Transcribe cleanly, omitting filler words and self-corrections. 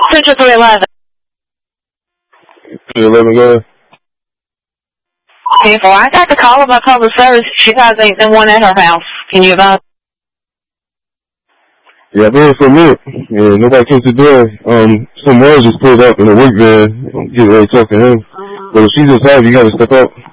Central 311. 311, go ahead. Okay, I got the call about public service. She has one at her house. Can you advise? Yeah, there for a minute. Yeah, nobody came to the door. Some boys just pulled up in a work van. Get ready to talk to him. But if she just have, you gotta step out.